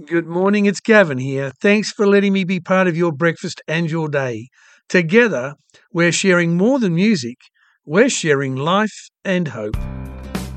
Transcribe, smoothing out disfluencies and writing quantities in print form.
Good morning, it's Gavin here. Thanks for letting me be part of your breakfast and your day. Together, we're sharing more than music, we're sharing life and hope.